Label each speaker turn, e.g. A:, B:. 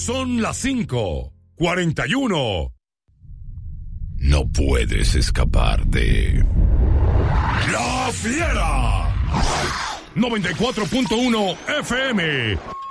A: Son las 5:41. No puedes escapar de La Fiera. 94.1 FM.